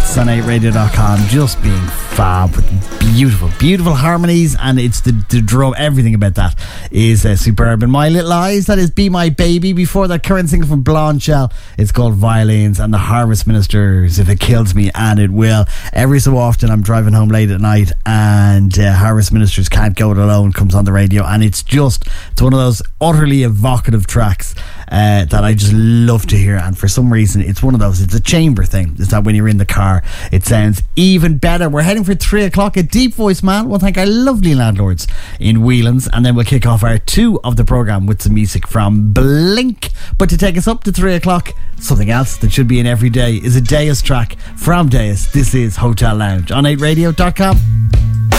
tracks on 8radio.com, just being fab with beautiful harmonies, and it's the drum, everything about that is superb. And My Little Eyes, that is Be My Baby. Before that, current single from Blonde Shell, it's called Violins, and the Harvest Ministers, If It Kills Me, and It Will. Every so often I'm driving home late at night and Harvest Ministers, Can't Go It Alone comes on the radio, and it's one of those utterly evocative tracks that I just love to hear. And for some reason it's one of those, it's a chamber thing, is that when you're in the car it sounds even better. We're heading for 3 o'clock. A deep voice man will thank our lovely landlords in Whelan's, and then we'll kick off our 2 of the programme with some music from Blink. But to take us up to 3 o'clock, something else that should be in every day is a Deus track from Deus. This is Hotel Lounge on 8radio.com.